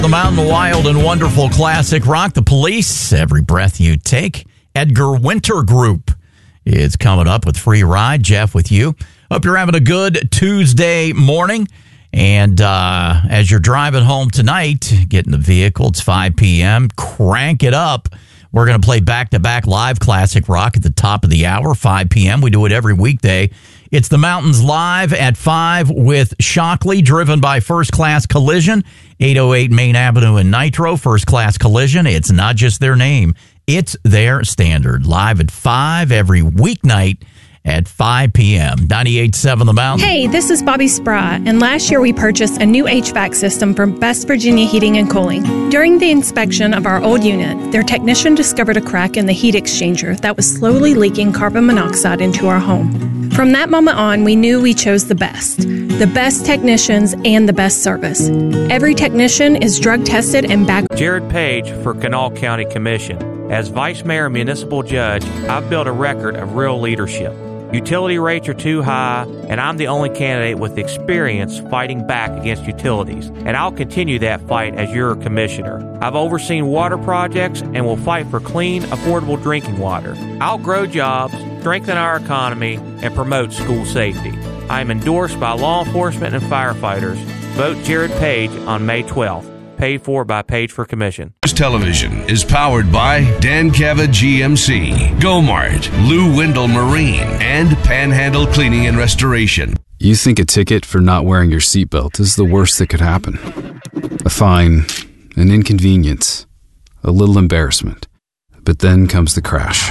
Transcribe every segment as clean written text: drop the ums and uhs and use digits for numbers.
The Mountain, Wild and Wonderful Classic Rock. The Police, Every Breath You Take. Edgar Winter Group is coming up with Free Ride. Jeff with you. Hope you're having a good Tuesday morning. And as you're driving home tonight, get in the vehicle. It's 5 p.m. Crank it up. We're going to play back-to-back live classic rock at the top of the hour, 5 p.m. We do it every weekday. It's the Mountains Live at 5 with Shockley, driven by First Class Collision, 808 Main Avenue in Nitro. First Class Collision, it's not just their name, it's their standard. Live at 5 every weeknight at 5 p.m. 98.7 The Mountain. Hey, this is Bobby Spry, and last year we purchased a new HVAC system from Best Virginia Heating and Cooling. During the inspection of our old unit, their technician discovered a crack in the heat exchanger that was slowly leaking carbon monoxide into our home. From that moment on, we knew we chose the best technicians and the best service. Every technician is drug tested and back. Jared Page for Kanawha County Commission. As Vice Mayor and Municipal Judge, I've built a record of real leadership. Utility rates are too high, and I'm the only candidate with experience fighting back against utilities, and I'll continue that fight as your commissioner. I've overseen water projects and will fight for clean, affordable drinking water. I'll grow jobs, strengthen our economy, and promote school safety. I am endorsed by law enforcement and firefighters. Vote Jared Page on May 12th. Paid for by Page for Commission. News Television is powered by Dan Cava GMC, Gomart, Lou Wendell Marine, and Panhandle Cleaning and Restoration. You think a ticket for not wearing your seatbelt is the worst that could happen. A fine, an inconvenience, a little embarrassment. But then comes the crash.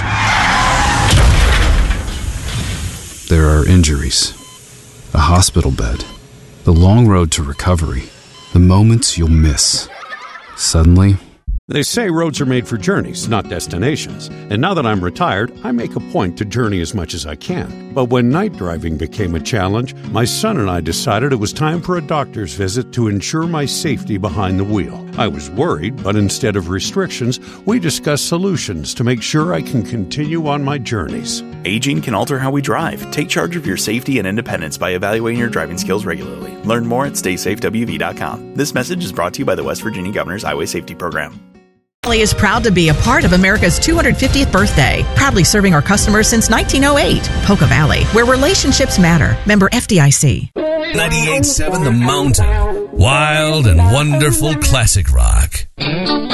There are injuries, a hospital bed, the long road to recovery, the moments you'll miss. Suddenly, they say roads are made for journeys, not destinations. And now that I'm retired, I make a point to journey as much as I can. But when night driving became a challenge, my son and I decided it was time for a doctor's visit to ensure my safety behind the wheel. I was worried, but instead of restrictions, we discussed solutions to make sure I can continue on my journeys. Aging can alter how we drive. Take charge of your safety and independence by evaluating your driving skills regularly. Learn more at StaySafeWV.com. This message is brought to you by the West Virginia Governor's Highway Safety Program. Valley is proud to be a part of America's 250th birthday, proudly serving our customers since 1908. Polka Valley, where relationships matter. Member FDIC. 98.7 The Mountain. Wild and wonderful classic rock.